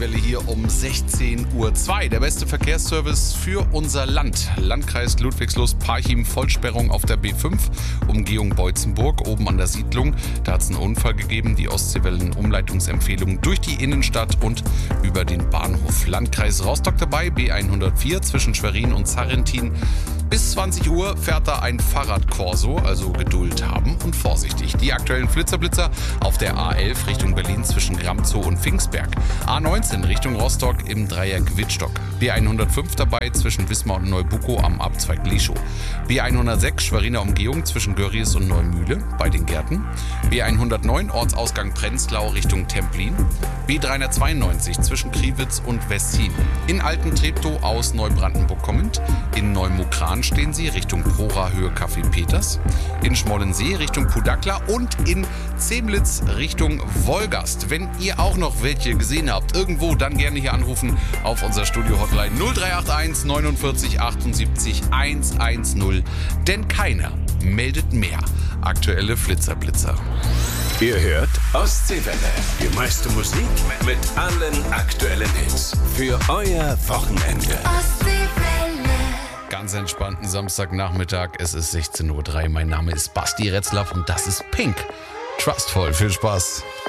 Welle hier um 16:02 Uhr. Der beste Verkehrsservice für unser Land. Landkreis Ludwigslust-Parchim, Vollsperrung auf der B5, Umgehung Beutzenburg, oben an der Siedlung. Da hat es einen Unfall gegeben. Die Ostseewellen-Umleitungsempfehlung durch die Innenstadt und über den Bahnhof. Landkreis Rostock dabei, B104 zwischen Schwerin und Sarrentin. Bis 20 Uhr fährt da ein Fahrradkorso, also Geduld haben und vorsichtig. Die aktuellen Flitzer auf der A11 Richtung Berlin zwischen Gramzow und Pfingstberg. A19 Richtung Rostock im Dreieck Wittstock. B105 dabei zwischen Wismar und Neubukow am Abzweig Leschow. B106 Schweriner Umgehung zwischen Görries und Neumühle bei den Gärten. B109 Ortsausgang Prenzlau Richtung Templin. B392 zwischen Kriwitz und Westin. In Altentreptow aus Neubrandenburg kommend. In Neumukran stehen sie Richtung Prora Höhe Café Peters. In Schmollensee Richtung Pudakla und in Zemlitz Richtung Wolgast. Wenn ihr auch noch welche gesehen habt, irgendwo, dann gerne hier anrufen auf unser Studio-Hotline 0381 49 78 110. Denn keiner meldet mehr. Aktuelle Flitzerblitzer. Ihr hört Ostseewelle. Die meiste Musik mit allen aktuellen Hits. Für euer Wochenende. Ostseewelle. Ganz entspannten Samstagnachmittag. Es ist 16:03 Uhr. Mein Name ist Basti Retzlaff und das ist Pink. Trustful. Viel Spaß.